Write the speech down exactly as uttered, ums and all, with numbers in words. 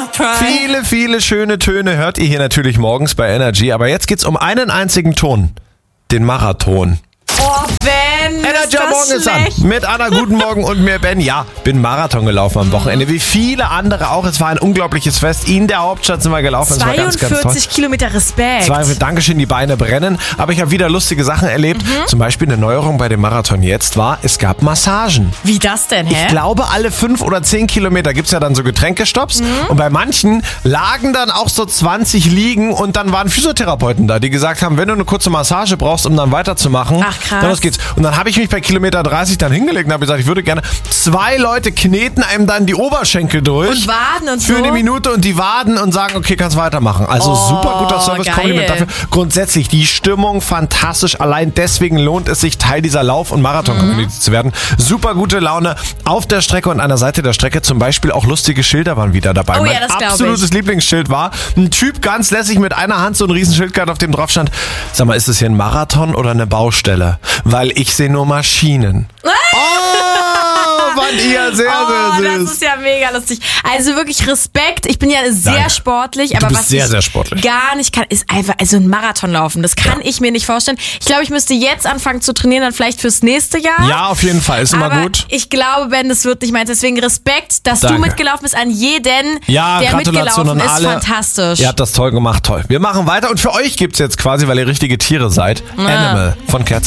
Viele, viele schöne Töne hört ihr hier natürlich morgens bei Energy. Aber jetzt geht's um einen einzigen Ton. Den Marathon. Oh, Ben, Energy ist das Morgen ist an. schlecht. Mit Anna, guten Morgen und mir, Ben. Ja, bin Marathon gelaufen am Wochenende. Wie viele andere auch. Es war ein unglaubliches Fest. In der Hauptstadt sind wir gelaufen. Es war ganz, ganz toll. zweiundvierzig Kilometer, Respekt. Zwei, Dankeschön, die Beine brennen. Aber ich habe wieder lustige Sachen erlebt. Mhm. Zum Beispiel eine Neuerung bei dem Marathon jetzt war, es gab Massagen. Wie das denn, hä? Ich glaube, alle fünf oder zehn Kilometer gibt's ja dann so Getränkestopps. Mhm. Und bei manchen lagen dann auch so zwanzig Liegen und dann waren Physiotherapeuten da, die gesagt haben, wenn du eine kurze Massage brauchst, um dann weiterzumachen, Ach, krass. dann los geht's. Und dann habe ich mich bei Kilometer dreißig dann hingelegt und habe gesagt, ich würde gerne, zwei Leute kneten einem dann die Oberschenkel durch. Und Waden und für so. eine Minute und die Waden und sagen, okay, kannst weitermachen. Also Oh, super guter Service, geil. Kompliment dafür. Grundsätzlich die Stimmung fantastisch. Allein deswegen lohnt es sich, Teil dieser Lauf- und Marathon-Community Mhm. zu werden. Super gute Laune auf der Strecke und an der Seite der Strecke zum Beispiel auch lustige Schilder waren wieder dabei. Oh ja, mein das glaub absolutes ich. Lieblingsschild war ein Typ ganz lässig mit einer Hand so ein Riesenschild gehabt, auf dem drauf stand, sag mal, ist das hier ein Marathon oder eine Baustelle? Weil ich sehe nur Maschinen. Oh, fand ihr sehr, Oh, sehr das süß. ist ja mega lustig. Also wirklich Respekt. Ich bin ja sehr Danke. sportlich, Du aber bist was sehr, ich sehr sportlich. gar nicht kann, ist einfach also ein Marathon laufen. Das kann ich mir nicht vorstellen. Ich glaube, ich müsste jetzt anfangen zu trainieren, dann vielleicht fürs nächste Jahr. Ja, auf jeden Fall. Ist immer aber gut. ich glaube, Ben, das wird nicht meins. Deswegen Respekt, dass Danke. du mitgelaufen bist an jeden, Ja, der Gratulation mitgelaufen an ist. alle. Fantastisch. Ihr habt das toll gemacht, toll. Wir machen weiter und für euch gibt's jetzt quasi, weil ihr richtige Tiere seid, Animal von Cats.